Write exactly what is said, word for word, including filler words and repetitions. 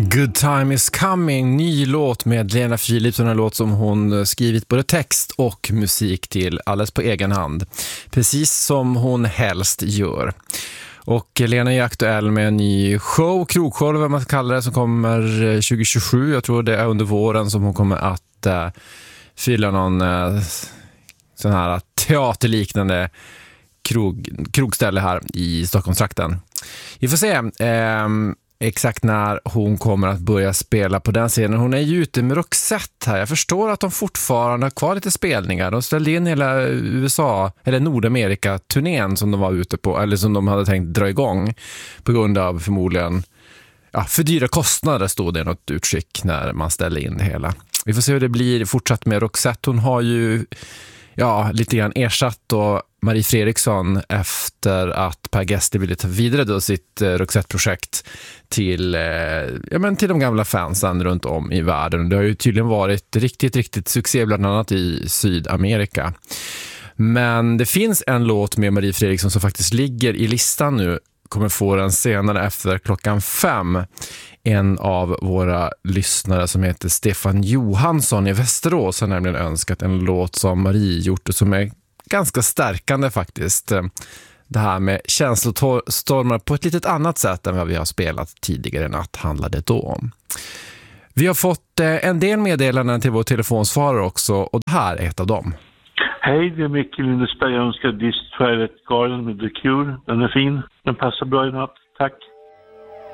Good Time Is Coming, ny låt med Lena Philipsson, en låt som hon skrivit både text och musik till alldeles på egen hand. Precis som hon helst gör. Och Lena är aktuell med en ny show, krogshow vad man kallar det, som kommer tjugo tjugosju. Jag tror det är under våren som hon kommer att äh, fylla någon äh, sån här teaterliknande krog, krogställe här i Stockholmstrakten. Vi får se eh, exakt när hon kommer att börja spela på den scenen. Hon är ju ute med Roxette här. Jag förstår att de fortfarande har kvar lite spelningar. De ställde in hela U S A eller Nordamerika-turnén som de var ute på, eller som de hade tänkt dra igång på grund av förmodligen ja, för dyra kostnader, stod det något utskick när man ställde in det hela. Vi får se hur det blir fortsatt med Roxette. Hon har ju ja, lite grann ersatt då Marie Fredriksson efter att Per Gessle ville ta vidare då sitt eh, Roxette-projekt till, eh, ja, men till de gamla fansen runt om i världen. Det har ju tydligen varit riktigt, riktigt succé bland annat i Sydamerika. Men det finns en låt med Marie Fredriksson som faktiskt ligger i listan nu, kommer få den senare efter klockan fem. En av våra lyssnare som heter Stefan Johansson i Västerås har nämligen önskat en låt som Marie gjort och som är ganska stärkande faktiskt. Det här med känslostormar på ett litet annat sätt än vad vi har spelat tidigare natt handlade det då om. Vi har fått en del meddelanden till vår telefonsvarare också, och det här är ett av dem. Hej, det är Micke Lindesberg. Jag önskar This Twilight Garden med The Cure. Den är fin. Den passar bra i natt. Tack.